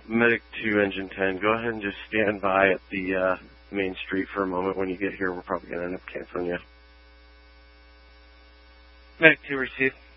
Medic 2, Engine 10, go ahead and just stand by at the main street for a moment. When you get here, we're probably going to end up canceling you. Medic 2 received.